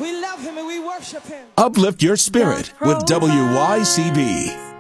We love him and we worship him. Uplift your spirit with WYCB.